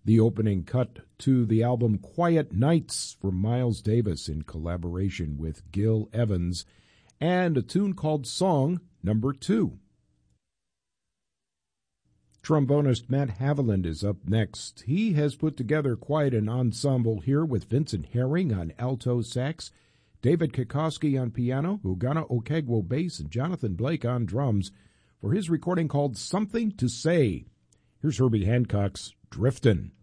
The opening cut to the album Quiet Nights from Miles Davis in collaboration with Gil Evans, and a tune called Song Number 2. Trombonist Matt Haviland is up next. He has put together quite an ensemble here with Vincent Herring on alto sax, David Kikoski on piano, Ugana Okegwo bass, and Jonathan Blake on drums for his recording called Something to Say. Here's Herbie Hancock's Driftin'.